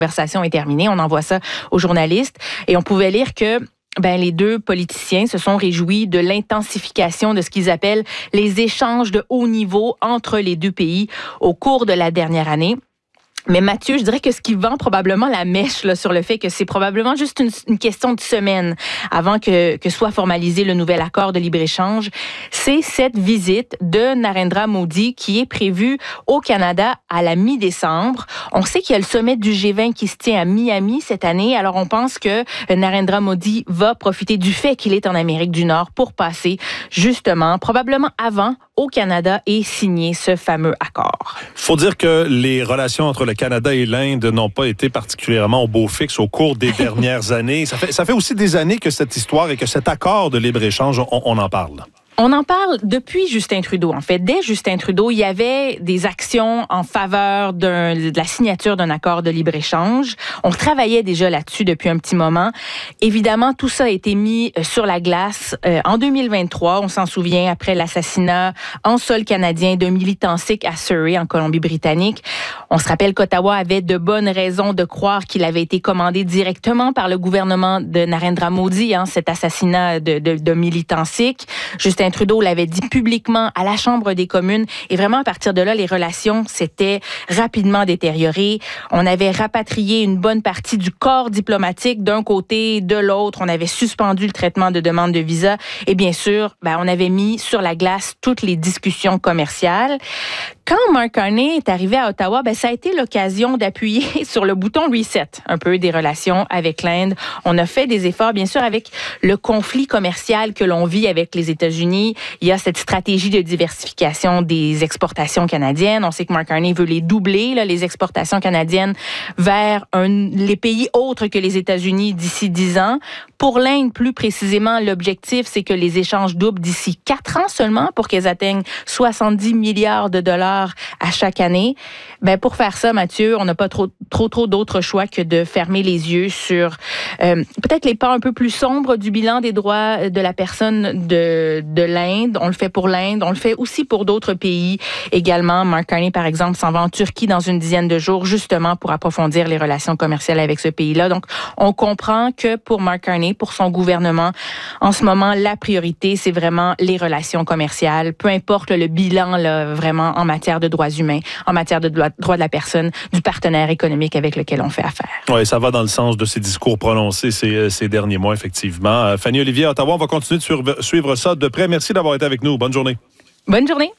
conversation est terminée. On envoie ça aux journalistes et on pouvait lire que les deux politiciens se sont réjouis de l'intensification de ce qu'ils appellent les échanges de haut niveau entre les deux pays au cours de la dernière année. Mais Mathieu, je dirais que ce qui vend probablement la mèche là, sur le fait que c'est probablement juste une question de semaine avant que soit formalisé le nouvel accord de libre-échange, c'est cette visite de Narendra Modi qui est prévue au Canada à la mi-décembre. On sait qu'il y a le sommet du G20 qui se tient à Miami cette année, alors on pense que Narendra Modi va profiter du fait qu'il est en Amérique du Nord pour passer justement, probablement avant, au Canada et signer ce fameux accord. Faut dire que les relations entre le Canada et l'Inde n'ont pas été particulièrement au beau fixe au cours des dernières années. Ça fait aussi des années que cette histoire et que cet accord de libre-échange, on en parle. On en parle depuis Justin Trudeau. En fait, dès Justin Trudeau, il y avait des actions en faveur de la signature d'un accord de libre-échange. On travaillait déjà là-dessus depuis un petit moment. Évidemment, tout ça a été mis sur la glace en 2023. On s'en souvient, après l'assassinat en sol canadien d'un militant sikh à Surrey, en Colombie-Britannique. On se rappelle qu'Ottawa avait de bonnes raisons de croire qu'il avait été commandé directement par le gouvernement de Narendra Modi, cet assassinat de militants sikhs. Justin Trudeau l'avait dit publiquement à la Chambre des communes et vraiment à partir de là, les relations s'étaient rapidement détériorées. On avait rapatrié une bonne partie du corps diplomatique d'un côté, de l'autre. On avait suspendu le traitement de demande de visa et bien sûr, on avait mis sur la glace toutes les discussions commerciales. Quand Mark Carney est arrivé à Ottawa, ça a été l'occasion d'appuyer sur le bouton reset un peu des relations avec l'Inde. On a fait des efforts, bien sûr, avec le conflit commercial que l'on vit avec les États-Unis. Il y a cette stratégie de diversification des exportations canadiennes. On sait que Mark Carney veut les doubler, les exportations canadiennes vers les pays autres que les États-Unis d'ici 10 ans. Pour l'Inde, plus précisément, l'objectif, c'est que les échanges doublent d'ici 4 ans seulement pour qu'ils atteignent 70 milliards de dollars à chaque année. Pour faire ça, Mathieu, on n'a pas trop d'autres choix que de fermer les yeux sur peut-être les pans un peu plus sombres du bilan des droits de la personne de l'Inde. On le fait pour l'Inde, on le fait aussi pour d'autres pays également. Mark Carney, par exemple, s'en va en Turquie dans une dizaine de jours, justement pour approfondir les relations commerciales avec ce pays-là. Donc, on comprend que pour Mark Carney, pour son gouvernement, en ce moment, la priorité, c'est vraiment les relations commerciales. Peu importe le bilan, vraiment, en matière de droits humains, en matière de droits de la personne, du partenaire économique avec lequel on fait affaire. Oui, ça va dans le sens de ces discours prononcés ces derniers mois, effectivement. Fanny Olivier, Ottawa, on va continuer de suivre ça de près. Merci d'avoir été avec nous. Bonne journée. Bonne journée.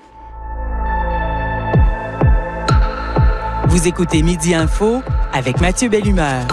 Vous écoutez Midi Info avec Mathieu Bellumeur.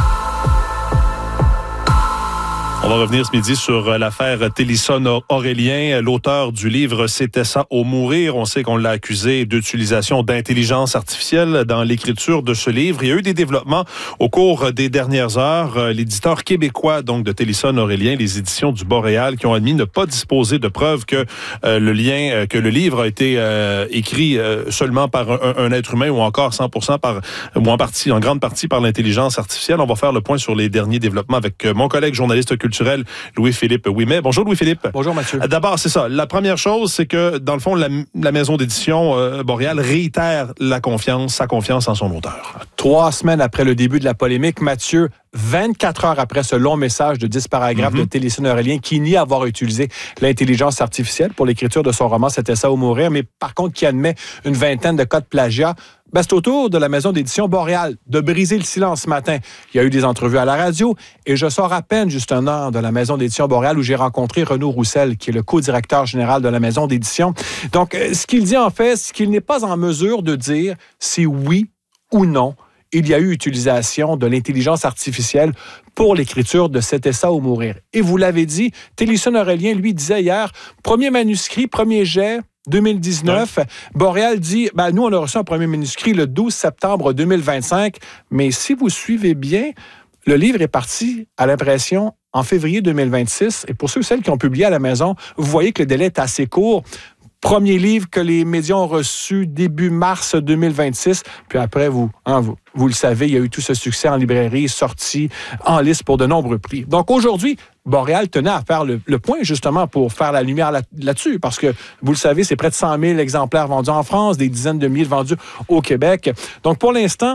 On va revenir ce midi sur l'affaire Télisson-Aurélien, l'auteur du livre « C'était ça au mourir ». On sait qu'on l'a accusé d'utilisation d'intelligence artificielle dans l'écriture de ce livre. Il y a eu des développements au cours des dernières heures. L'éditeur québécois donc de Télisson-Aurélien, les éditions du Boréal, qui ont admis ne pas disposer de preuves que que le livre a été écrit seulement par un être humain ou encore 100% en grande partie par l'intelligence artificielle. On va faire le point sur les derniers développements avec mon collègue journaliste culturel Louis-Philippe Ouimet. Bonjour Louis-Philippe. Bonjour Mathieu. D'abord, c'est ça. La première chose, c'est que dans le fond, la maison d'édition Boréal réitère sa confiance en son auteur. 3 semaines après le début de la polémique, Mathieu, 24 heures après ce long message de 10 paragraphes de Télisson-Aurélien qui nie avoir utilisé l'intelligence artificielle pour l'écriture de son roman « C'était ça ou mourir », mais par contre qui admet une vingtaine de cas de plagiat, c'est au tour de la maison d'édition Boréal de briser le silence ce matin. Il y a eu des entrevues à la radio et je sors à peine juste un an de la maison d'édition Boréal où j'ai rencontré Renaud Roussel, qui est le co-directeur général de la maison d'édition. Donc, ce qu'il dit en fait, c'est qu'il n'est pas en mesure de dire si oui ou non il y a eu utilisation de l'intelligence artificielle pour l'écriture de « C'était ça ou mourir ». Et vous l'avez dit, Télisson-Aurélien, lui, disait hier, premier manuscrit, premier jet, 2019. Ouais. Boréal dit, nous, on a reçu un premier manuscrit le 12 septembre 2025, mais si vous suivez bien, le livre est parti à l'impression en février 2026. Et pour ceux et celles qui ont publié à la maison, vous voyez que le délai est assez court. Premier livre que les médias ont reçu début mars 2026. Puis après, vous le savez, il y a eu tout ce succès en librairie, sorti en liste pour de nombreux prix. Donc aujourd'hui, Boréal tenait à faire le point justement pour faire la lumière là-dessus. Parce que, vous le savez, c'est près de 100 000 exemplaires vendus en France, des dizaines de milliers vendus au Québec. Donc pour l'instant,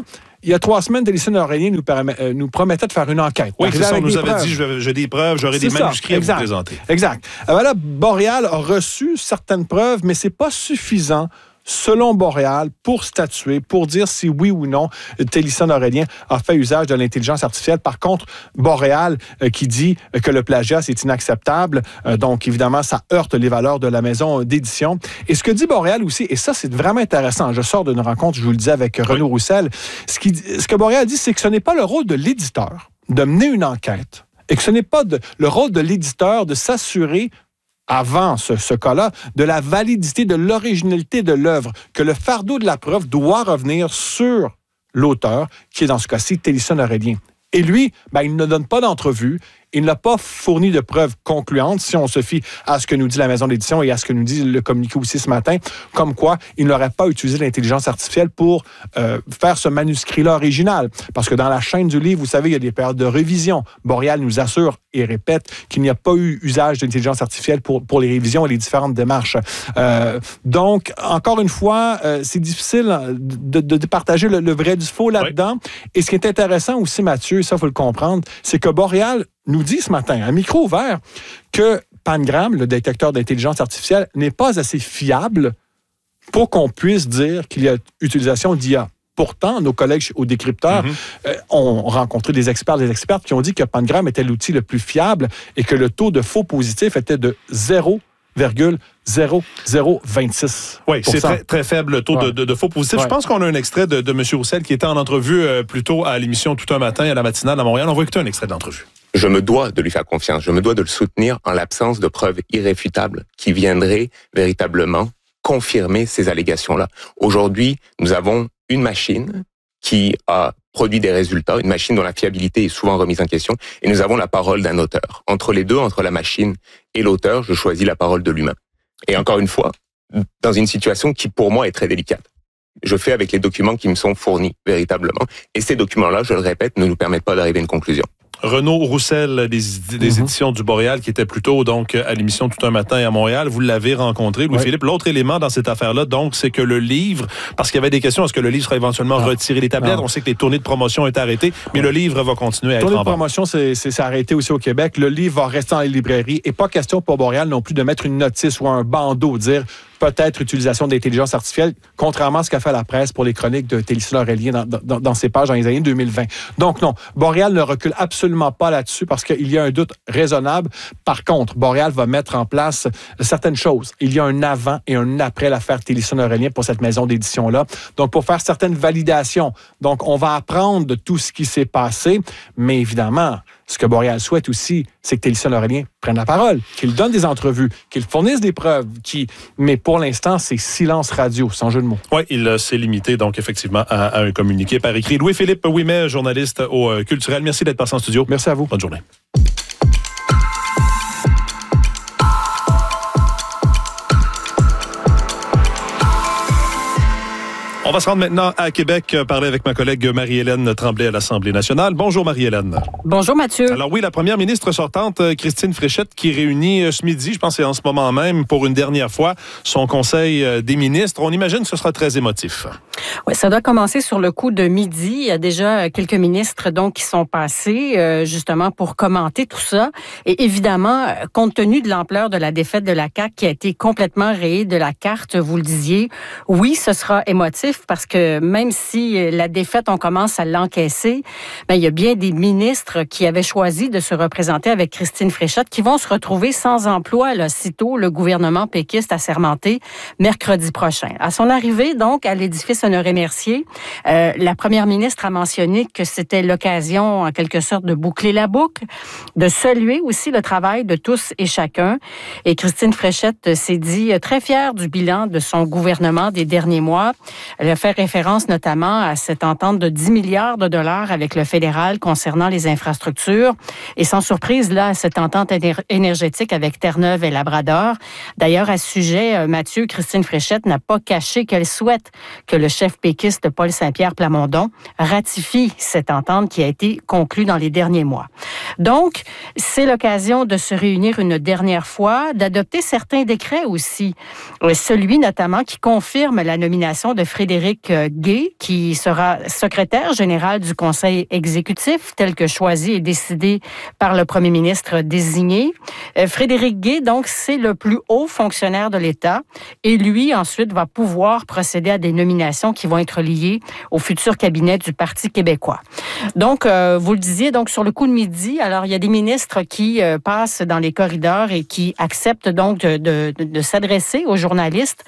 il y a 3 semaines, Télévision-Aurélien nous promettait de faire une enquête. Oui, c'est ça, on nous avait dit, j'ai des preuves, j'aurai des manuscrits à vous présenter. Exact. Alors là, Boréal a reçu certaines preuves, mais c'est pas suffisant, selon Boréal, pour statuer, pour dire si oui ou non Télévision-Aurélien a fait usage de l'intelligence artificielle. Par contre, Boréal qui dit que le plagiat, c'est inacceptable. Donc, évidemment, ça heurte les valeurs de la maison d'édition. Et ce que dit Boréal aussi, et ça, c'est vraiment intéressant. Je sors d'une rencontre, je vous le dis, avec Renaud Roussel. Ce que Boréal dit, c'est que ce n'est pas le rôle de l'éditeur de mener une enquête et que ce n'est pas le rôle de l'éditeur de s'assurer avant ce cas-là, de la validité, de l'originalité de l'œuvre, que le fardeau de la preuve doit revenir sur l'auteur, qui est dans ce cas-ci Télévision-Aurélien. Et lui, il ne donne pas d'entrevue, il n'a pas fourni de preuves concluantes, si on se fie à ce que nous dit la maison d'édition et à ce que nous dit le communiqué aussi ce matin, comme quoi il n'aurait pas utilisé l'intelligence artificielle pour faire ce manuscrit-là original. Parce que dans la chaîne du livre, vous savez, il y a des périodes de révision. Boréal nous assure et répète qu'il n'y a pas eu usage d'intelligence artificielle pour les révisions et les différentes démarches. Donc, encore une fois, c'est difficile de partager le vrai du faux là-dedans. Oui. Et ce qui est intéressant aussi, Mathieu, ça, il faut le comprendre, c'est que Boréal nous dit ce matin, à micro ouvert, que Pangram, le détecteur d'intelligence artificielle, n'est pas assez fiable pour qu'on puisse dire qu'il y a utilisation d'IA. Pourtant, nos collègues au décrypteur ont rencontré des experts, des expertes qui ont dit que Pangram était l'outil le plus fiable et que le taux de faux positifs était de 0,0026. Oui, c'est très, très faible le taux de faux positifs. Ouais. Je pense qu'on a un extrait de M. Roussel qui était en entrevue plus tôt à l'émission Tout un matin à la matinale à Montréal. On va écouter un extrait de l'entrevue. Je me dois de lui faire confiance, je me dois de le soutenir en l'absence de preuves irréfutables qui viendraient véritablement confirmer ces allégations-là. Aujourd'hui, nous avons une machine qui a produit des résultats, une machine dont la fiabilité est souvent remise en question, et nous avons la parole d'un auteur. Entre les deux, entre la machine et l'auteur, je choisis la parole de l'humain. Et encore une fois, dans une situation qui pour moi est très délicate. Je fais avec les documents qui me sont fournis véritablement, et ces documents-là, je le répète, ne nous permettent pas d'arriver à une conclusion. Renaud Roussel des éditions du Boréal, qui était plutôt donc à l'émission Tout un matin à Montréal. Vous l'avez rencontré, Louis-Philippe. L'autre élément dans cette affaire-là, donc, c'est que le livre, parce qu'il y avait des questions, est-ce que le livre sera éventuellement retiré des tablettes? On sait que les tournées de promotion ont été arrêtées, mais le livre va continuer à être en vente. Les tournées de promotion, c'est arrêté aussi au Québec. Le livre va rester dans les librairies. Et pas question pour Boréal non plus de mettre une notice ou un bandeau, dire peut-être utilisation d'intelligence artificielle, contrairement à ce qu'a fait la presse pour les chroniques de Télévision-Aurélien dans ses pages dans les années 2020. Donc non, Boréal ne recule absolument pas là-dessus parce qu'il y a un doute raisonnable. Par contre, Boréal va mettre en place certaines choses. Il y a un avant et un après l'affaire Télévision-Aurélien pour cette maison d'édition-là. Donc, pour faire certaines validations. Donc, on va apprendre de tout ce qui s'est passé, mais évidemment, ce que Boréal souhaite aussi, c'est que Télévision-Aurélien prenne la parole, qu'il donne des entrevues, qu'il fournisse des preuves, mais pour l'instant, c'est silence radio, sans jeu de mots. Oui, il s'est limité, donc, effectivement, à un communiqué par écrit. Louis-Philippe Ouimet, journaliste au Culturel. Merci d'être passé en studio. Merci à vous. Bonne journée. On va se rendre maintenant à Québec, parler avec ma collègue Marie-Hélène Tremblay à l'Assemblée nationale. Bonjour Marie-Hélène. Bonjour Mathieu. Alors oui, la première ministre sortante, Christine Fréchette, qui réunit ce midi, je pense que c'est en ce moment même, pour une dernière fois, son conseil des ministres. On imagine que ce sera très émotif. Oui, ça doit commencer sur le coup de midi. Il y a déjà quelques ministres donc qui sont passés justement pour commenter tout ça. Et évidemment, compte tenu de l'ampleur de la défaite de la CAQ qui a été complètement rayée de la carte, vous le disiez, oui, ce sera émotif parce que même si la défaite, on commence à l'encaisser, il y a bien des ministres qui avaient choisi de se représenter avec Christine Fréchette qui vont se retrouver sans emploi là, sitôt le gouvernement péquiste assermenté mercredi prochain. À son arrivée donc à l'édifice Honoré-Mercier, la première ministre a mentionné que c'était l'occasion en quelque sorte de boucler la boucle, de saluer aussi le travail de tous et chacun. Et Christine Fréchette s'est dit très fière du bilan de son gouvernement des derniers mois. Elle a fait référence notamment à cette entente de 10 milliards de dollars avec le fédéral concernant les infrastructures. Et sans surprise, là, cette entente énergétique avec Terre-Neuve et Labrador. D'ailleurs, à ce sujet, Mathieu, Christine Fréchette n'a pas caché qu'elle souhaite que le chef péquiste Paul Saint-Pierre Plamondon ratifie cette entente qui a été conclue dans les derniers mois. Donc, c'est l'occasion de se réunir une dernière fois, d'adopter certains décrets aussi. Celui notamment qui confirme la nomination de Frédéric Frédéric Gay, qui sera secrétaire général du Conseil exécutif, tel que choisi et décidé par le premier ministre désigné. Frédéric Gay, donc, c'est le plus haut fonctionnaire de l'État et lui, ensuite, va pouvoir procéder à des nominations qui vont être liées au futur cabinet du Parti québécois. Donc, vous le disiez, donc, sur le coup de midi, alors, il y a des ministres qui passent dans les corridors et qui acceptent donc de s'adresser aux journalistes.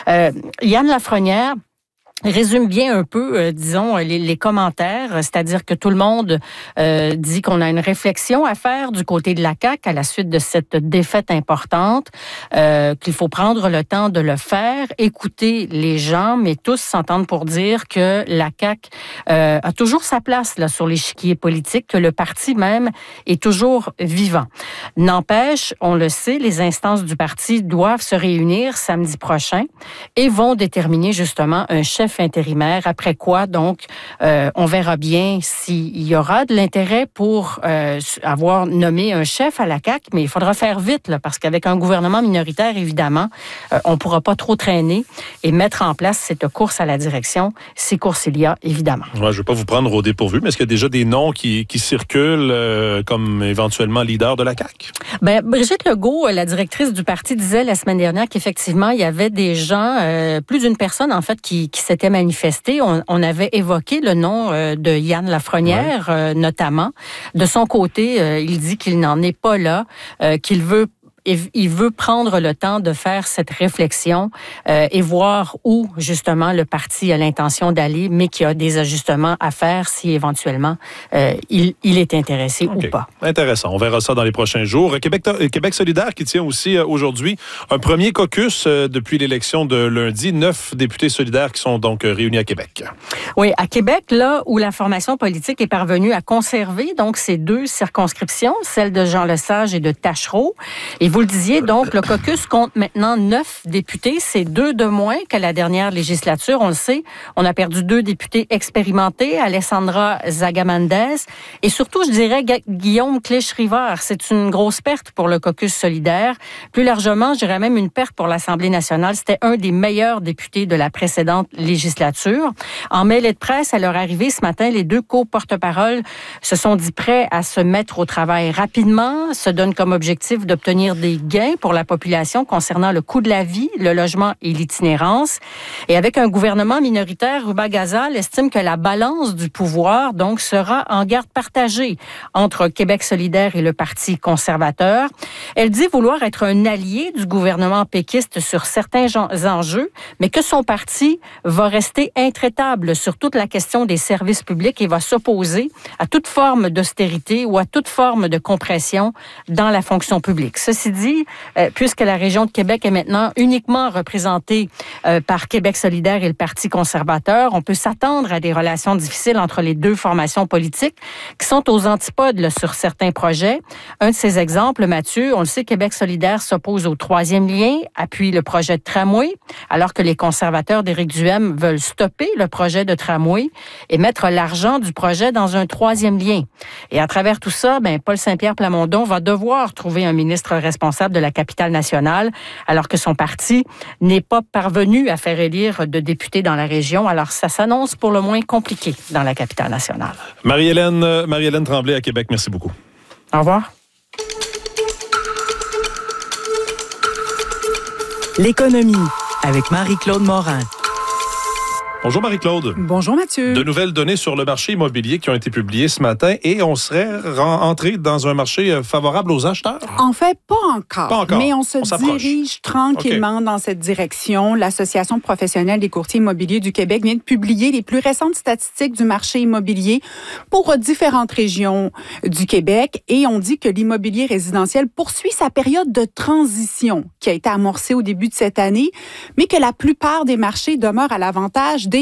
Yann Lafrenière résume bien un peu, disons, les commentaires, c'est-à-dire que tout le monde dit qu'on a une réflexion à faire du côté de la CAQ à la suite de cette défaite importante, qu'il faut prendre le temps de le faire, écouter les gens, mais tous s'entendent pour dire que la CAQ a toujours sa place là sur l'échiquier politique, que le parti même est toujours vivant. N'empêche, on le sait, les instances du parti doivent se réunir samedi prochain et vont déterminer justement un chef intérimaire, après quoi, donc, on verra bien s'il y aura de l'intérêt pour avoir nommé un chef à la CAQ, mais il faudra faire vite, là, parce qu'avec un gouvernement minoritaire, évidemment, on ne pourra pas trop traîner et mettre en place cette course à la direction, si course il y a, évidemment. Ouais, je ne vais pas vous prendre au dépourvu, mais est-ce qu'il y a déjà des noms qui circulent comme éventuellement leader de la CAQ? Bien, Brigitte Legault, la directrice du parti, disait la semaine dernière qu'effectivement, il y avait des gens, plus d'une personne, en fait, qui s'était manifesté. On avait évoqué le nom de Yann Lafrenière, notamment. De son côté, il dit qu'il n'en est pas là, qu'il veut prendre le temps de faire cette réflexion et voir où, justement, le parti a l'intention d'aller, mais qu'il y a des ajustements à faire si, éventuellement, il est intéressé ou pas. Intéressant. On verra ça dans les prochains jours. Québec solidaire qui tient aussi aujourd'hui un premier caucus depuis l'élection de lundi. 9 députés solidaires qui sont donc réunis à Québec. Oui, à Québec, là où la formation politique est parvenue à conserver donc ces 2 circonscriptions, celle de Jean Lesage et de Taschereau. Et vous le disiez, donc, le caucus compte maintenant 9 députés. C'est 2 de moins que la dernière législature. On le sait, on a perdu 2 députés expérimentés, Alessandra Zagamandez et surtout, je dirais, Guillaume Clich-Rivard. C'est une grosse perte pour le caucus solidaire. Plus largement, je dirais même une perte pour l'Assemblée nationale. C'était un des meilleurs députés de la précédente législature. En mêlée de presse, à leur arrivée ce matin, les 2 co-porte-parole se sont dit prêts à se mettre au travail rapidement, se donnent comme objectif d'obtenir des gains pour la population concernant le coût de la vie, le logement et l'itinérance. Et avec un gouvernement minoritaire, Ruba Gazal estime que la balance du pouvoir, donc, sera en garde partagée entre Québec solidaire et le Parti conservateur. Elle dit vouloir être un allié du gouvernement péquiste sur certains enjeux, mais que son parti va rester intraitable sur toute la question des services publics et va s'opposer à toute forme d'austérité ou à toute forme de compression dans la fonction publique. Ceci dit, puisque la région de Québec est maintenant uniquement représentée par Québec solidaire et le Parti conservateur, on peut s'attendre à des relations difficiles entre les 2 formations politiques qui sont aux antipodes là, sur certains projets. Un de ces exemples, Mathieu, on le sait, Québec solidaire s'oppose au 3e lien, appuie le projet de tramway, alors que les conservateurs d'Éric Duhaime veulent stopper le projet de tramway et mettre l'argent du projet dans un 3e lien. Et à travers tout ça, Paul Saint-Pierre Plamondon va devoir trouver un ministre responsable de la capitale nationale, alors que son parti n'est pas parvenu à faire élire de députés dans la région. Alors, ça s'annonce pour le moins compliqué dans la capitale nationale. Marie-Hélène Tremblay à Québec, merci beaucoup. Au revoir. L'économie avec Marie-Claude Morin. Bonjour Marie-Claude. Bonjour Mathieu. De nouvelles données sur le marché immobilier qui ont été publiées ce matin et on serait entré dans un marché favorable aux acheteurs? En fait, pas encore. Mais on se s'approche. dirige tranquillement dans cette direction. L'Association professionnelle des courtiers immobiliers du Québec vient de publier les plus récentes statistiques du marché immobilier pour différentes régions du Québec et on dit que l'immobilier résidentiel poursuit sa période de transition qui a été amorcée au début de cette année, mais que la plupart des marchés demeurent à l'avantage des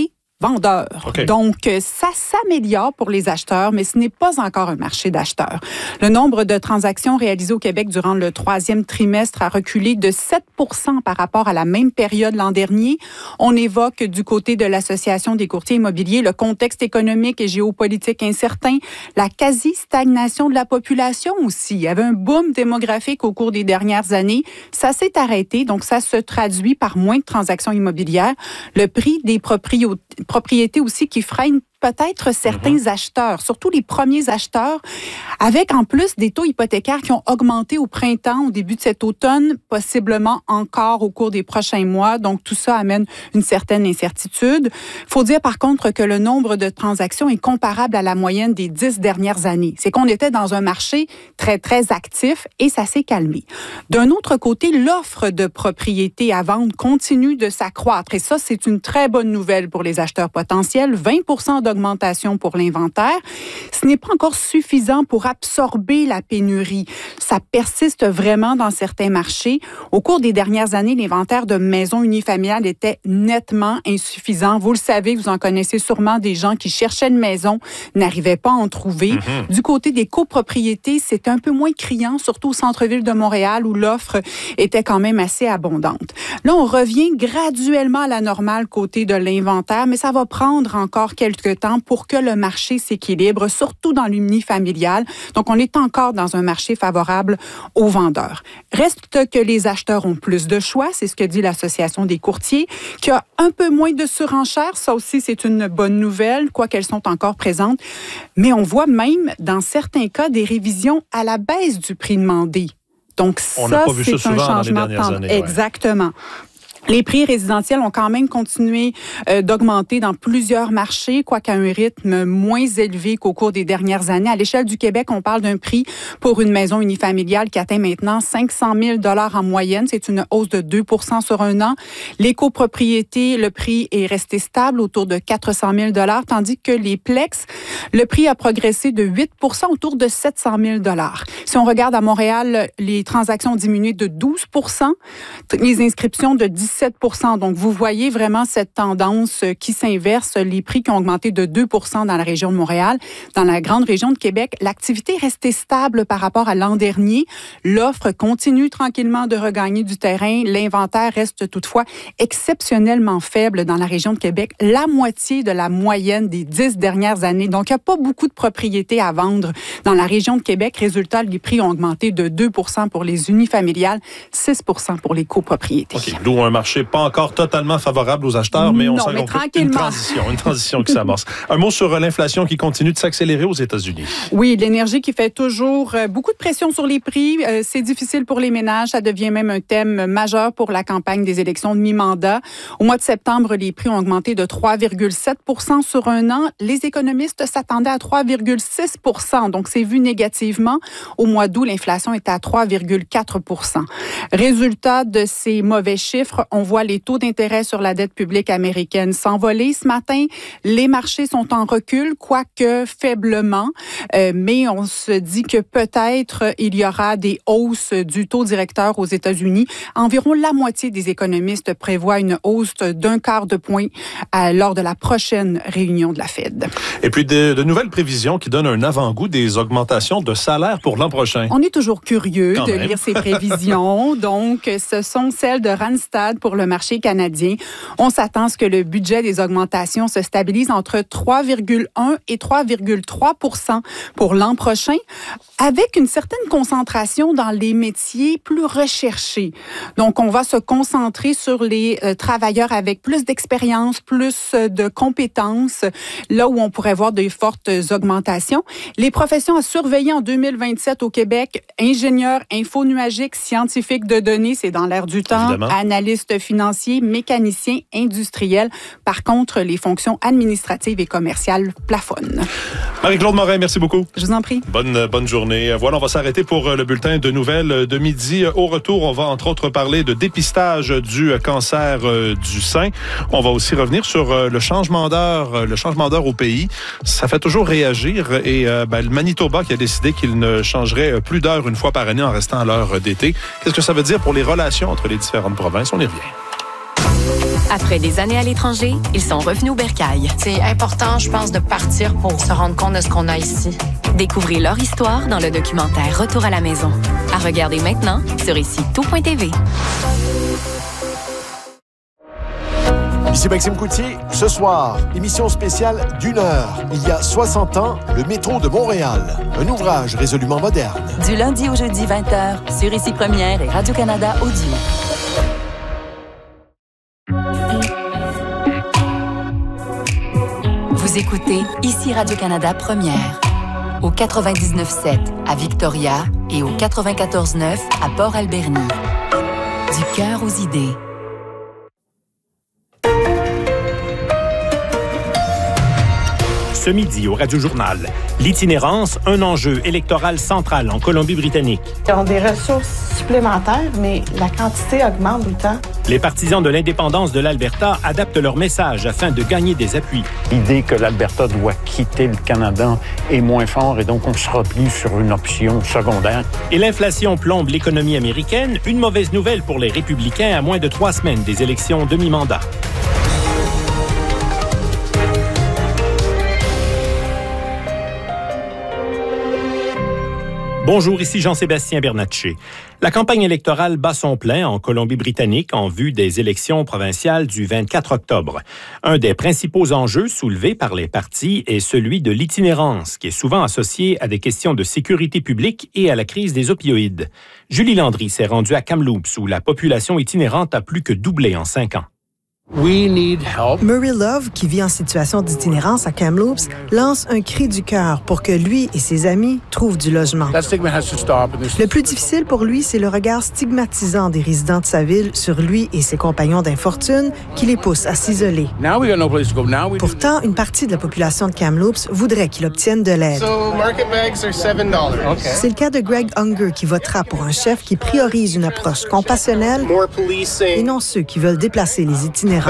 vendeurs. Okay. Donc, ça s'améliore pour les acheteurs, mais ce n'est pas encore un marché d'acheteurs. Le nombre de transactions réalisées au Québec durant le 3e trimestre a reculé de 7% par rapport à la même période l'an dernier. On évoque du côté de l'Association des courtiers immobiliers le contexte économique et géopolitique incertain, la quasi-stagnation de la population aussi. Il y avait un boom démographique au cours des dernières années. Ça s'est arrêté, donc ça se traduit par moins de transactions immobilières. Le prix des propriétés aussi qui freinent peut-être certains acheteurs, surtout les premiers acheteurs, avec en plus des taux hypothécaires qui ont augmenté au printemps, au début de cet automne, possiblement encore au cours des prochains mois. Donc, tout ça amène une certaine incertitude. Il faut dire par contre que le nombre de transactions est comparable à la moyenne des 10 dernières années. C'est qu'on était dans un marché très, très actif et ça s'est calmé. D'un autre côté, l'offre de propriétés à vendre continue de s'accroître et ça, c'est une très bonne nouvelle pour les acheteurs potentiels. 20% d'augmentation pour l'inventaire. Ce n'est pas encore suffisant pour absorber la pénurie. Ça persiste vraiment dans certains marchés. Au cours des dernières années, l'inventaire de maisons unifamiliales était nettement insuffisant. Vous le savez, vous en connaissez sûrement des gens qui cherchaient une maison, n'arrivaient pas à en trouver. Du côté des copropriétés, c'est un peu moins criant, surtout au centre-ville de Montréal où l'offre était quand même assez abondante. Là, on revient graduellement à la normale côté de l'inventaire, mais ça va prendre encore quelques temps pour que le marché s'équilibre, surtout dans l'unifamilial. Donc, on est encore dans un marché favorable aux vendeurs. Reste que les acheteurs ont plus de choix, c'est ce que dit l'Association des courtiers, qu'il y a un peu moins de surenchères. Ça aussi, c'est une bonne nouvelle, quoiqu'elles sont encore présentes. Mais on voit même, dans certains cas, des révisions à la baisse du prix demandé. Donc, on n'a pas vu ça souvent dans les dernières années. Exactement. Les prix résidentiels ont quand même continué d'augmenter dans plusieurs marchés, quoiqu'à un rythme moins élevé qu'au cours des dernières années. À l'échelle du Québec, on parle d'un prix pour une maison unifamiliale qui atteint maintenant 500 000 $ en moyenne. C'est une hausse de 2% sur un an. Les copropriétés, le prix est resté stable autour de 400 000 $, tandis que les plex, le prix a progressé de 8% autour de 700 000 $. Si on regarde à Montréal, les transactions ont diminué de 12%, les inscriptions de 17%. Donc, vous voyez vraiment cette tendance qui s'inverse, les prix qui ont augmenté de 2% dans la région de Montréal. Dans la grande région de Québec, l'activité est restée stable par rapport à l'an dernier. L'offre continue tranquillement de regagner du terrain. L'inventaire reste toutefois exceptionnellement faible dans la région de Québec, la moitié de la moyenne des 10 dernières années. Donc, il n'y a pas beaucoup de propriétés à vendre dans la région de Québec. Résultat, les prix ont augmenté de 2% pour les unifamiliales, 6% pour les copropriétés. OK, d'où un marché pas encore totalement favorable aux acheteurs, mais on sent une transition qui s'amorce. Un mot sur l'inflation qui continue de s'accélérer aux États-Unis. Oui, l'énergie qui fait toujours beaucoup de pression sur les prix. C'est difficile pour les ménages. Ça devient même un thème majeur pour la campagne des élections de mi-mandat. Au mois de septembre, les prix ont augmenté de 3,7% sur un an. Les économistes s'attendaient à 3,6%, donc c'est vu négativement. Au mois d'août, l'inflation était à 3,4%. Résultat de ces mauvais chiffres, on voit les taux d'intérêt sur la dette publique américaine s'envoler ce matin. Les marchés sont en recul, quoique faiblement, mais on se dit que peut-être il y aura des hausses du taux directeur aux États-Unis. Environ la moitié des économistes prévoient une hausse d'0,25 de point lors de la prochaine réunion de la Fed. Et puis de nouvelles prévisions qui donnent un avant-goût des augmentations de salaire pour l'an prochain. On est toujours curieux de lire ces prévisions. Donc, ce sont celles de Randstad pour le marché canadien. On s'attend à ce que le budget des augmentations se stabilise entre 3,1 et 3,3% pour l'an prochain, avec une certaine concentration dans les métiers plus recherchés. Donc, on va se concentrer sur les travailleurs avec plus d'expérience, plus de compétences, là où on pourrait voir de fortes augmentations. Les professions à surveiller en 2027 au Québec, ingénieurs infonuagiques, scientifiques de données, c'est dans l'air du temps, analystes financiers, mécaniciens, industriels. Par contre, les fonctions administratives et commerciales plafonnent. Marie-Claude Morin, merci beaucoup. Je vous en prie. Bonne journée. Voilà, on va s'arrêter pour le bulletin de nouvelles de midi. Au retour, on va entre autres parler de dépistage du cancer du sein. On va aussi revenir sur le changement d'heure au pays. Ça fait toujours réagir et le Manitoba qui a décidé qu'il ne changerait plus d'heure une fois par année en restant à l'heure d'été. Qu'est-ce que ça veut dire pour les relations entre les différentes provinces? On y revient. Après des années à l'étranger, ils sont revenus au Bercail. C'est important, je pense, de partir pour se rendre compte de ce qu'on a ici. Découvrez leur histoire dans le documentaire Retour à la maison. À regarder maintenant sur ici-tout.tv. Ici Maxime Coutier. Ce soir, émission spéciale d'1 heure. Il y a 60 ans, le métro de Montréal. Un ouvrage résolument moderne. Du lundi au jeudi 20h, sur Ici Première et Radio-Canada Audio. Vous écoutez Ici Radio-Canada Première. Au 99.7 à Victoria et au 94.9 à Port-Alberni. Du cœur aux idées. Ce midi au Radio-Journal, l'itinérance, un enjeu électoral central en Colombie-Britannique. Ils ont des ressources supplémentaires, mais la quantité augmente tout le temps. Les partisans de l'indépendance de l'Alberta adaptent leur message afin de gagner des appuis. L'idée que l'Alberta doit quitter le Canada est moins fort et donc on se replie sur une option secondaire. Et l'inflation plombe l'économie américaine, une mauvaise nouvelle pour les républicains à moins de 3 semaines des élections demi-mandat. Bonjour, ici Jean-Sébastien Bernatchez. La campagne électorale bat son plein en Colombie-Britannique en vue des élections provinciales du 24 octobre. Un des principaux enjeux soulevés par les partis est celui de l'itinérance, qui est souvent associé à des questions de sécurité publique et à la crise des opioïdes. Julie Landry s'est rendue à Kamloops, où la population itinérante a plus que doublé en 5 ans. Murray Love, qui vit en situation d'itinérance à Kamloops, lance un cri du cœur pour que lui et ses amis trouvent du logement. Le plus difficile pour lui, c'est le regard stigmatisant des résidents de sa ville sur lui et ses compagnons d'infortune qui les pousse à s'isoler. Pourtant, une partie de la population de Kamloops voudrait qu'il obtienne de l'aide. C'est le cas de Greg Unger qui votera pour un chef qui priorise une approche compassionnelle et non ceux qui veulent déplacer les itinérants.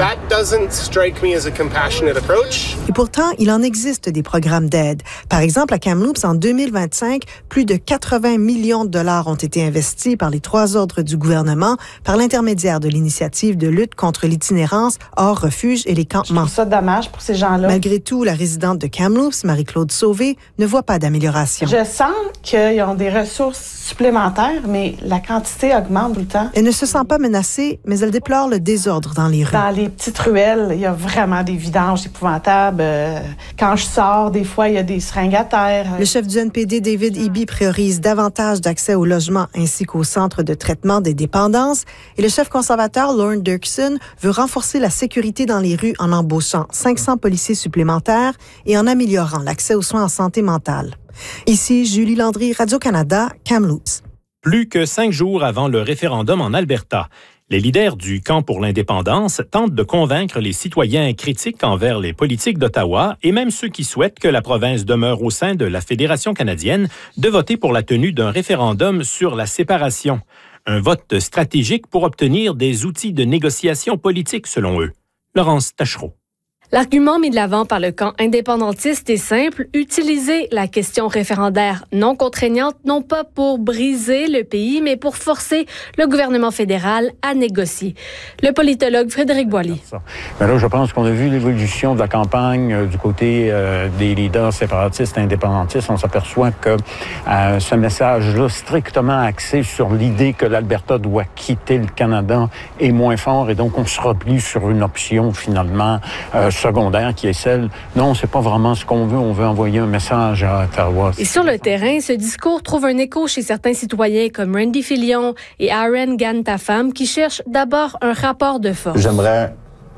Et pourtant, il en existe des programmes d'aide. Par exemple, à Kamloops, en 2025, plus de 80 millions de dollars ont été investis par les 3 ordres du gouvernement par l'intermédiaire de l'initiative de lutte contre l'itinérance hors refuge et les campements. Je trouve ça dommage pour ces gens-là. Malgré tout, la résidente de Kamloops, Marie-Claude Sauvé, ne voit pas d'amélioration. Je sens qu'ils ont des ressources supplémentaires, mais la quantité augmente tout le temps. Elle ne se sent pas menacée, mais elle déplore le désordre dans les rues. Dans les petites ruelles, il y a vraiment des vidanges épouvantables. Quand je sors, des fois, il y a des seringues à terre. Le chef du NPD, David Eby, priorise davantage d'accès au logement ainsi qu'au centre de traitement des dépendances. Et le chef conservateur, Lorne Dirksen, veut renforcer la sécurité dans les rues en embauchant 500 policiers supplémentaires et en améliorant l'accès aux soins en santé mentale. Ici, Julie Landry, Radio-Canada, Kamloops. Plus que 5 jours avant le référendum en Alberta, les leaders du camp pour l'indépendance tentent de convaincre les citoyens critiques envers les politiques d'Ottawa et même ceux qui souhaitent que la province demeure au sein de la Fédération canadienne de voter pour la tenue d'un référendum sur la séparation. Un vote stratégique pour obtenir des outils de négociation politique, selon eux. Laurence Tachereau. L'argument mis de l'avant par le camp indépendantiste est simple, utiliser la question référendaire non contraignante, non pas pour briser le pays, mais pour forcer le gouvernement fédéral à négocier. Le politologue Frédéric Boily. Mais là, je pense qu'on a vu l'évolution de la campagne du côté des leaders séparatistes indépendantistes. On s'aperçoit que ce message-là, strictement axé sur l'idée que l'Alberta doit quitter le Canada, est moins fort et donc on se replie sur une option finalement secondaire qui est celle, non, c'est pas vraiment ce qu'on veut, on veut envoyer un message à Ottawa. Et sur le terrain, ce discours trouve un écho chez certains citoyens comme Randy Filion et Aaron Gantafam qui cherchent d'abord un rapport de force. J'aimerais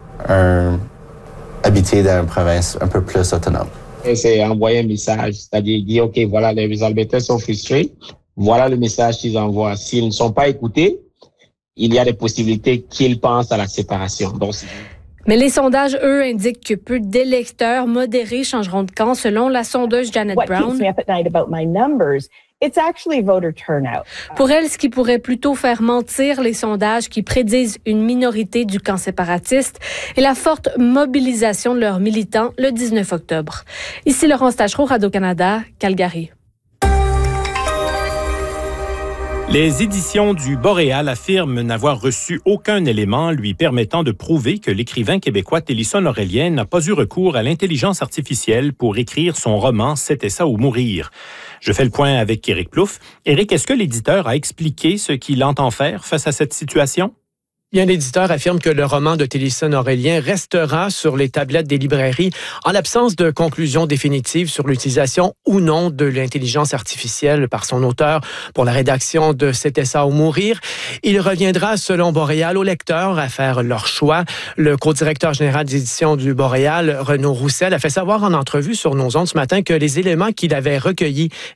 habiter dans une province un peu plus autonome. Et c'est envoyer un message, c'est-à-dire dire, OK, voilà, les Albertains sont frustrés, voilà le message qu'ils envoient. S'ils ne sont pas écoutés, il y a des possibilités qu'ils pensent à la séparation. Donc, mais les sondages, eux, indiquent que peu d'électeurs modérés changeront de camp, selon la sondeuse Janet Brown. Pour elle, ce qui pourrait plutôt faire mentir les sondages qui prédisent une minorité du camp séparatiste est la forte mobilisation de leurs militants le 19 octobre. Ici Laurence Tachereau, Radio-Canada, Calgary. Les éditions du Boréal affirment n'avoir reçu aucun élément lui permettant de prouver que l'écrivain québécois Télisson Aurélien n'a pas eu recours à l'intelligence artificielle pour écrire son roman « C'était ça ou mourir ». Je fais le point avec Éric Plouffe. Éric, est-ce que l'éditeur a expliqué ce qu'il entend faire face à cette situation? Bien, l'éditeur affirme que le roman de Télisson Aurélien restera sur les tablettes des librairies en l'absence de conclusion définitive sur l'utilisation ou non de l'intelligence artificielle par son auteur pour la rédaction de C'était ça ou mourir. Il reviendra, selon Boréal, aux lecteurs à faire leur choix. Le co-directeur général d'édition du Boréal, Renaud Roussel, a fait savoir en entrevue sur nos ondes ce matin que les éléments qu'il avait recueillis